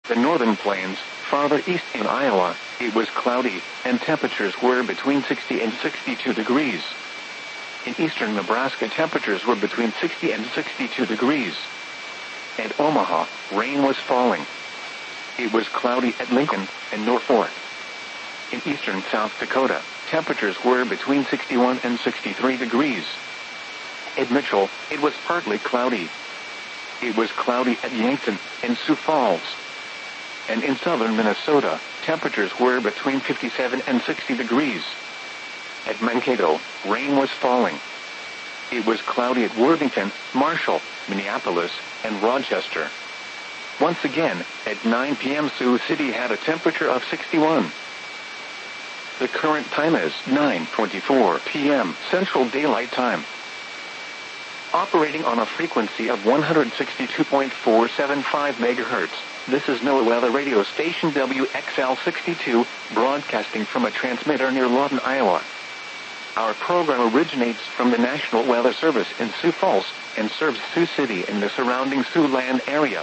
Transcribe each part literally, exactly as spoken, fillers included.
The northern plains, farther east in Iowa, it was cloudy, and temperatures were between sixty and sixty-two degrees. In eastern Nebraska, temperatures were between sixty and sixty-two degrees. At Omaha, rain was falling. It was cloudy at Lincoln and Norfolk. In eastern South Dakota, temperatures were between sixty-one and sixty-three degrees. At Mitchell, it was partly cloudy. It was cloudy at Yankton and Sioux Falls. And in southern Minnesota, temperatures were between fifty-seven and sixty degrees. At Mankato, rain was falling. It was cloudy at Worthington, Marshall, Minneapolis, and Rochester. Once again, at nine p m Sioux City had a temperature of sixty-one. The current time is nine twenty-four p m Central Daylight Time. Operating on a frequency of one hundred sixty-two point four seven five megahertz, this is NOAA Weather Radio Station W X L sixty-two, broadcasting from a transmitter near Lawton, Iowa. Our program originates from the National Weather Service in Sioux Falls and serves Sioux City and the surrounding Siouxland area.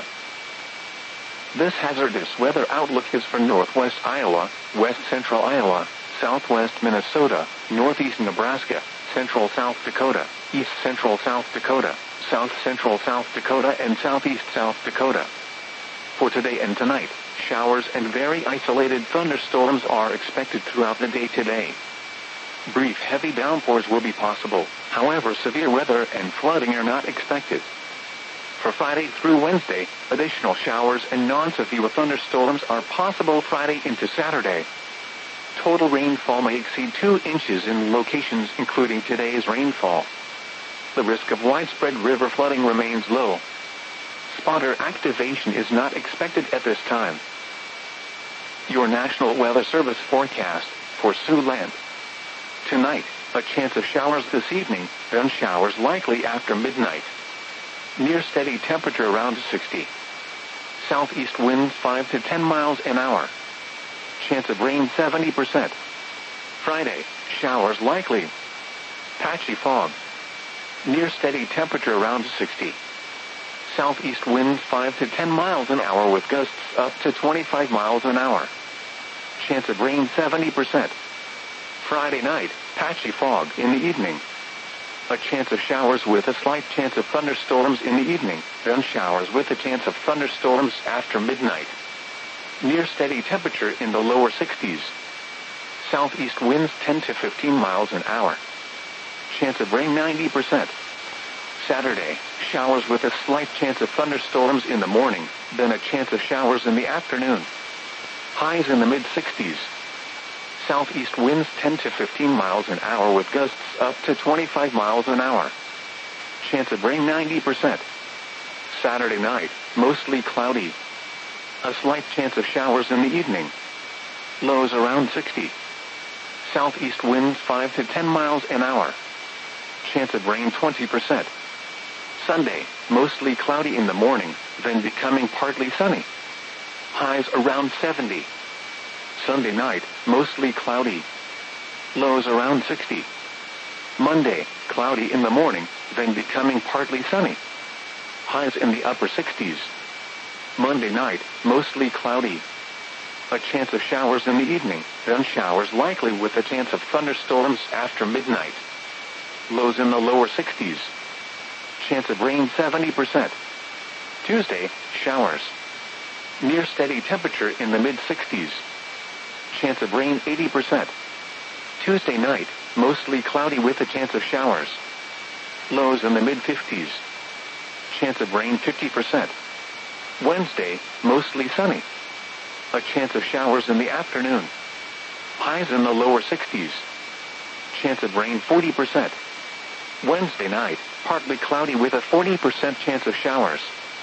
This hazardous weather outlook is for northwest Iowa, west central Iowa, southwest Minnesota, northeast Nebraska, central South Dakota, east central South Dakota, south central South Dakota, and southeast South Dakota. For today and tonight, showers and very isolated thunderstorms are expected throughout the day today. Brief heavy downpours will be possible, however severe weather and flooding are not expected. For Friday through Wednesday, additional showers and non-severe thunderstorms are possible Friday into Saturday. Total rainfall may exceed two inches in locations including today's rainfall. The risk of widespread river flooding remains low. Spotter activation is not expected at this time. Your National Weather Service forecast for Siouxland. Tonight, a chance of showers this evening, then showers likely after midnight. Near steady temperature around sixty. Southeast winds five to ten miles an hour. Chance of rain seventy percent. Friday, showers likely. Patchy fog. Near steady temperature around sixty. Southeast winds five to ten miles an hour with gusts up to twenty-five miles an hour. Chance of rain seventy percent. Friday night, patchy fog in the evening. A chance of showers with a slight chance of thunderstorms in the evening, then showers with a chance of thunderstorms after midnight. Near steady temperature in the lower sixties. Southeast winds ten to fifteen miles an hour. Chance of rain ninety percent. Saturday, showers with a slight chance of thunderstorms in the morning, then a chance of showers in the afternoon. Highs in the mid-sixties. Southeast winds ten to fifteen miles an hour with gusts up to twenty-five miles an hour. Chance of rain ninety percent. Saturday night, mostly cloudy. A slight chance of showers in the evening. Lows around sixty. Southeast winds five to ten miles an hour. Chance of rain twenty percent. Sunday, mostly cloudy in the morning, then becoming partly sunny. Highs around seventy. Sunday night, mostly cloudy. Lows around sixty. Monday, cloudy in the morning, then becoming partly sunny. Highs in the upper sixties. Monday night, mostly cloudy. A chance of showers in the evening, then showers likely with a chance of thunderstorms after midnight. Lows in the lower sixties. Chance of rain seventy percent. Tuesday, showers. Near steady temperature in the mid-sixties. Chance of rain eighty percent. Tuesday night, mostly cloudy with a chance of showers. Lows in the mid-fifties. Chance of rain fifty percent. Wednesday, mostly sunny. A chance of showers in the afternoon. Highs in the lower sixties. Chance of rain forty percent. Wednesday night, partly cloudy with a forty percent chance of showers.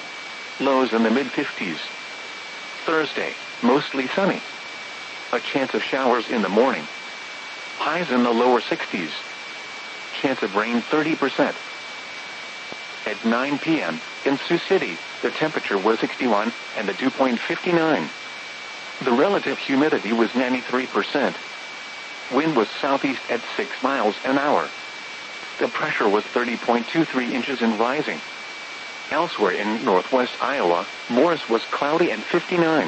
Lows in the mid-fifties. Thursday, mostly sunny. A chance of showers in the morning. Highs in the lower sixties. Chance of rain thirty percent. At nine p m in Sioux City, the temperature was sixty-one and the dew point fifty-nine. The relative humidity was ninety-three percent. Wind was southeast at six miles an hour. The pressure was thirty point two three inches and rising. Elsewhere in northwest Iowa, Morris was cloudy and fifty-nine.